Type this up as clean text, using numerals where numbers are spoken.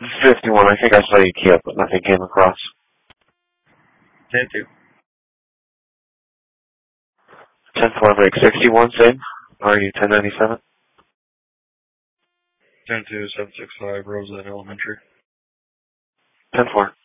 51. I think I saw you key up, but nothing came across. 10-2. 10-4 break 61, same. Are you 1097? 10-2, 765, Roseland Elementary. 10-4.